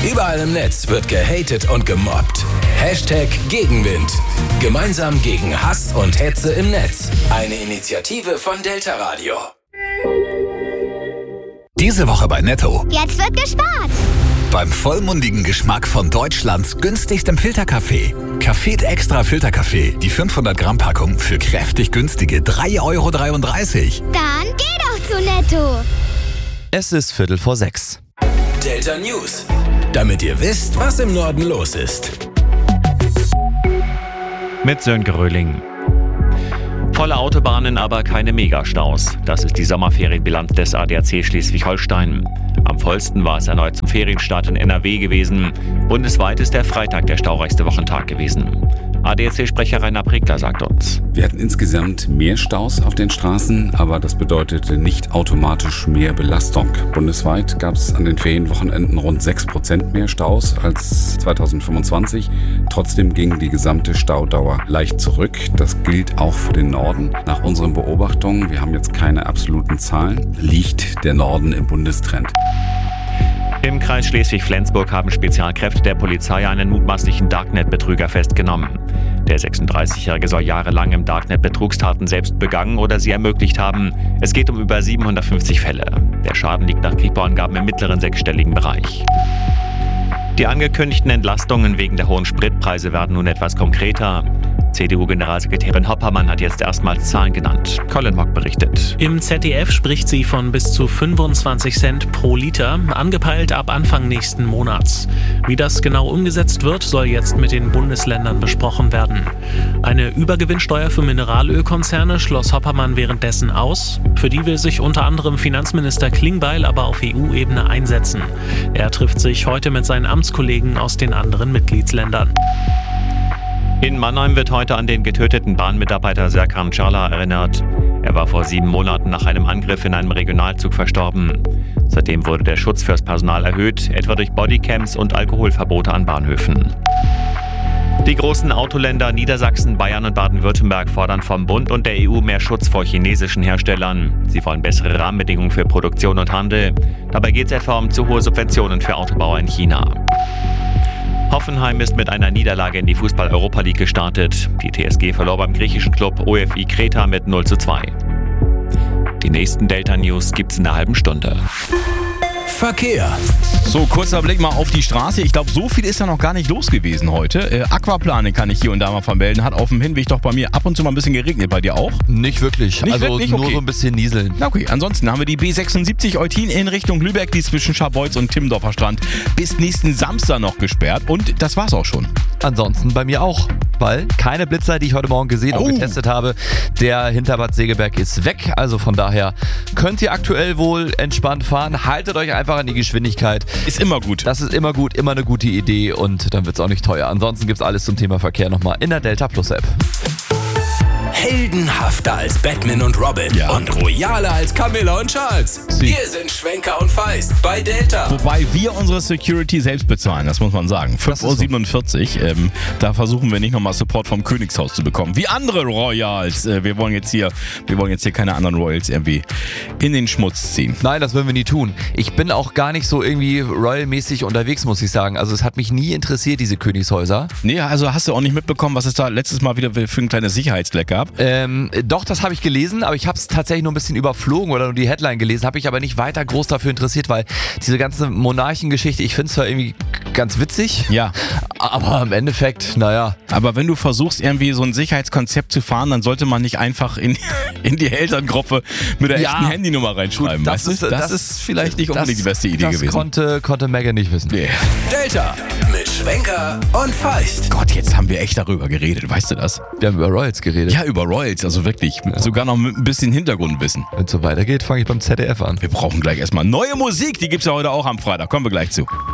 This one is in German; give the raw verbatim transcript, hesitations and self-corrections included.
Überall im Netz wird gehatet und gemobbt. Hashtag Gegenwind. Gemeinsam gegen Hass und Hetze im Netz. Eine Initiative von Delta Radio. Diese Woche bei Netto. Jetzt wird gespart. Beim vollmundigen Geschmack von Deutschlands günstigstem Filterkaffee. Café Extra Filterkaffee. Die fünfhundert Gramm Packung für kräftig günstige drei Euro dreiunddreißig. Dann geh doch zu Netto. Es ist Viertel vor sechs. Delta News. Damit ihr wisst, was im Norden los ist. Mit Sönke Röhling. Volle Autobahnen, aber keine Megastaus. Das ist die Sommerferienbilanz des A D A C Schleswig-Holstein. Am vollsten war es erneut zum Ferienstart in N R W gewesen. Bundesweit ist der Freitag der staureichste Wochentag gewesen. A D A C-Sprecher Rainer Pregler sagt uns: Wir hatten insgesamt mehr Staus auf den Straßen, aber das bedeutete nicht automatisch mehr Belastung. Bundesweit gab es an den Ferienwochenenden rund sechs Prozent mehr Staus als zweitausendfünfundzwanzig. Trotzdem ging die gesamte Staudauer leicht zurück. Das gilt auch für den Norden. Nach unseren Beobachtungen, wir haben jetzt keine absoluten Zahlen, liegt der Norden im Bundestrend. Im Kreis Schleswig-Flensburg haben Spezialkräfte der Polizei einen mutmaßlichen Darknet-Betrüger festgenommen. Der sechsunddreißigjährige soll jahrelang im Darknet Betrugstaten selbst begangen oder sie ermöglicht haben. Es geht um über siebenhundertfünfzig Fälle. Der Schaden liegt nach Kripo-Angaben im mittleren sechsstelligen Bereich. Die angekündigten Entlastungen wegen der hohen Spritpreise werden nun etwas konkreter. C D U-Generalsekretärin Hoppermann hat jetzt erstmals Zahlen genannt. Colin Mock berichtet. Im Z D F spricht sie von bis zu fünfundzwanzig Cent pro Liter, angepeilt ab Anfang nächsten Monats. Wie das genau umgesetzt wird, soll jetzt mit den Bundesländern besprochen werden. Eine Übergewinnsteuer für Mineralölkonzerne schloss Hoppermann währenddessen aus. Für die will sich unter anderem Finanzminister Klingbeil aber auf E U-Ebene einsetzen. Er trifft sich heute mit seinen Amtskollegen aus den anderen Mitgliedsländern. In Mannheim wird heute an den getöteten Bahnmitarbeiter Serkan Çağlar erinnert. Er war vor sieben Monaten nach einem Angriff in einem Regionalzug verstorben. Seitdem wurde der Schutz fürs Personal erhöht, etwa durch Bodycams und Alkoholverbote an Bahnhöfen. Die großen Autoländer Niedersachsen, Bayern und Baden-Württemberg fordern vom Bund und der E U mehr Schutz vor chinesischen Herstellern. Sie wollen bessere Rahmenbedingungen für Produktion und Handel. Dabei geht es etwa um zu hohe Subventionen für Autobauer in China. Hoffenheim ist mit einer Niederlage in die Fußball-Europa League gestartet. Die T S G verlor beim griechischen Club O F I Kreta mit null zu zwei. Die nächsten Delta News gibt's in einer halben Stunde. Verkehr. So, kurzer Blick mal auf die Straße. Ich glaube, so viel ist ja noch gar nicht los gewesen heute. Äh, Aquaplane kann ich hier und da mal vermelden. Hat auf dem Hinweg doch bei mir ab und zu mal ein bisschen geregnet. Bei dir auch? Nicht wirklich. Nicht also wirklich? nur Okay. so ein bisschen nieseln. Na okay, ansonsten haben wir die B sechsundsiebzig Eutin in Richtung Lübeck, die zwischen Scharbeutz und Timmendorfer Strand bis nächsten Samstag noch gesperrt. Und das war's auch schon. Ansonsten bei mir auch. Weil keine Blitzer, die ich heute Morgen gesehen Oh. und getestet habe. Der hinter Bad Segeberg ist weg. Also von daher könnt ihr aktuell wohl entspannt fahren. Haltet euch einfach an die Geschwindigkeit. Ist immer gut. Das ist immer gut, immer eine gute Idee und dann wird es auch nicht teuer. Ansonsten gibt es alles zum Thema Verkehr nochmal in der Delta Plus App. Heldenhafter als Batman und Robin. Ja. Und royaler als Camilla und Charles. Sie. Wir sind Schwenker und Feist bei Delta. Wobei wir unsere Security selbst bezahlen, das muss man sagen. fünf Uhr siebenundvierzig. Ähm, da versuchen wir nicht nochmal Support vom Königshaus zu bekommen. Wie andere Royals. Äh, wir wollen jetzt hier, wir wollen jetzt hier keine anderen Royals irgendwie in den Schmutz ziehen. Nein, das würden wir nie tun. Ich bin auch gar nicht so irgendwie royal-mäßig unterwegs, muss ich sagen. Also es hat mich nie interessiert, diese Königshäuser. Nee, also hast du auch nicht mitbekommen, was es da letztes Mal wieder für ein kleines Sicherheitsleck gab? Ähm, doch, das habe ich gelesen, aber ich habe es tatsächlich nur ein bisschen überflogen oder nur die Headline gelesen, habe ich aber nicht weiter groß dafür interessiert, weil diese ganze Monarchengeschichte, ich finde es zwar irgendwie ganz witzig, Ja. aber im Endeffekt, naja. Aber wenn du versuchst, irgendwie so ein Sicherheitskonzept zu fahren, dann sollte man nicht einfach in, in die Elterngruppe mit der Ja. echten Handynummer reinschreiben. Gut, das weißt du? ist- das, das- ist vielleicht nicht unbedingt die beste Idee das gewesen. konnte, konnte Megan nicht wissen. Nee. Delta mit Schwenker und Feist. Gott, jetzt haben wir echt darüber geredet, weißt du das? Wir haben über Royals geredet. Ja, über Royals, also wirklich. Sogar noch mit ein bisschen Hintergrundwissen. Wenn es so weitergeht, fange ich beim Z D F an. Wir brauchen gleich erstmal neue Musik, die gibt's ja heute auch am Freitag. Kommen wir gleich zu.